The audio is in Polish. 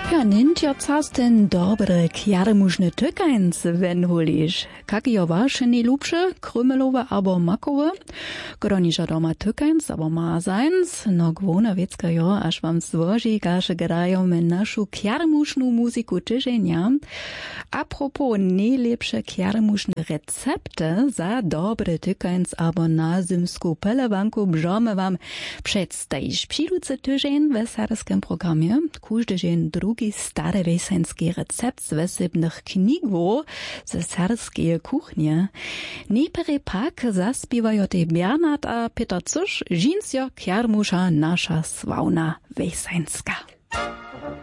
Ja, ninja casten dobre kjarmužne tykańc wenhuliš. Kak jo wasze najlubsze, krümelowe abo makowe? Grodoniža doma tykańc abo mazajnc, no gwona wiecka jo, aż wam złoży, każe grają my našu kjarmužnu muziku tyżenia. Apropos najlepsze kjarmužne recepte za dobre tykańc abo na zimsku pelewanku bżomy wam przedstawić. Przyjducy tydzień w serskim programie, każdy dzień drugi stary wesenski recept z wysybnych knigów ze serskiej kuchni. Najpierw pak zaspiewają te Bernard a Peter Cusz, žinsjo kjarmuša nasza sławna wesenska.